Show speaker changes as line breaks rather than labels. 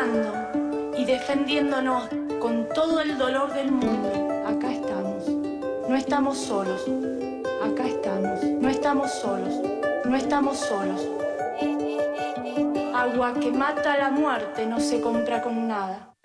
luchando y defendiéndonos con todo el dolor del mundo. Acá estamos, no estamos solos. Acá estamos, no estamos solos, no estamos solos. Agua que mata la muerte no se compra con nada.